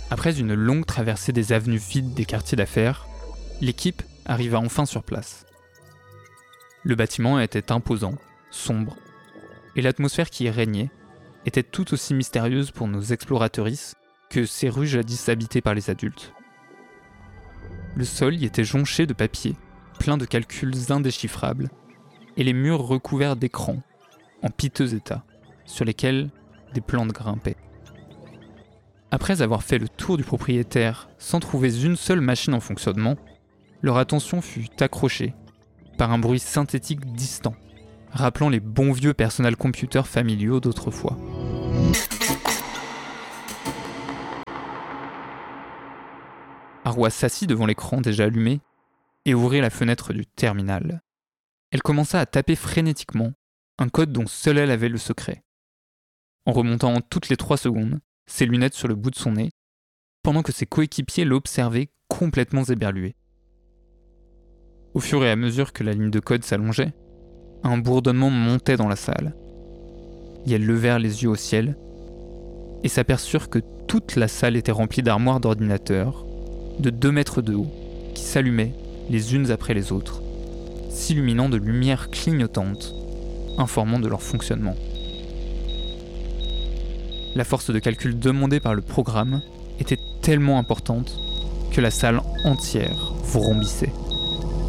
Après une longue traversée des avenues vides des quartiers d'affaires, l'équipe arriva enfin sur place. Le bâtiment était imposant, sombre, et l'atmosphère qui y régnait était tout aussi mystérieuse pour nos exploratrices que ces rues jadis habitées par les adultes. Le sol y était jonché de papier, plein de calculs indéchiffrables, et les murs recouverts d'écrans, en piteux état, sur lesquels des plantes grimpaient. Après avoir fait le tour du propriétaire sans trouver une seule machine en fonctionnement, leur attention fut accrochée par un bruit synthétique distant, rappelant les bons vieux personal computers familiaux d'autrefois. Arwa s'assit devant l'écran déjà allumé et ouvrit la fenêtre du terminal. Elle commença à taper frénétiquement un code dont seule elle avait le secret, en remontant toutes les 3 secondes ses lunettes sur le bout de son nez, pendant que ses coéquipiers l'observaient complètement éberlué. Au fur et à mesure que la ligne de code s'allongeait, un bourdonnement montait dans la salle. Et elles levèrent les yeux au ciel et s'aperçurent que toute la salle était remplie d'armoires d'ordinateurs de 2 mètres de haut qui s'allumaient les unes après les autres, s'illuminant de lumières clignotantes, informant de leur fonctionnement. La force de calcul demandée par le programme était tellement importante que la salle entière vrombissait.